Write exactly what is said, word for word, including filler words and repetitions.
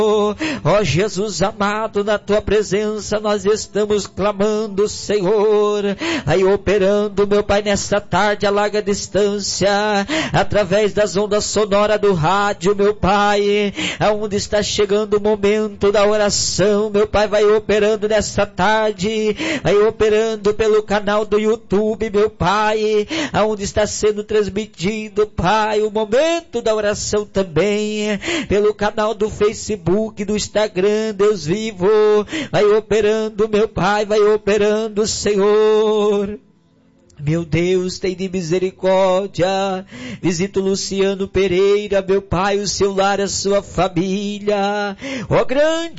Ó Jesus amado, na tua presença nós estamos clamando, Senhor, aí operando, meu Pai, nesta tarde a larga distância, através das ondas sonoras do rádio, meu Pai, aonde está chegando o momento da oração, meu Pai, vai operando nesta tarde, aí operando pelo canal do YouTube, meu Pai, aonde está sendo transmitido, Pai, o momento da oração também, pelo canal do Facebook, do Instagram, Deus vivo, vai operando, meu Pai, vai operando, Senhor. Meu Deus, tem de misericórdia, visita o Luciano Pereira, meu Pai, o seu lar, a sua família, ó grande